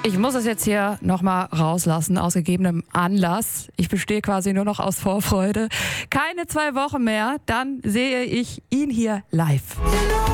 Ich muss es jetzt hier nochmal rauslassen, aus gegebenem Anlass. Ich bestehe quasi nur noch aus Vorfreude. Keine 2 Wochen mehr, dann sehe ich ihn hier live.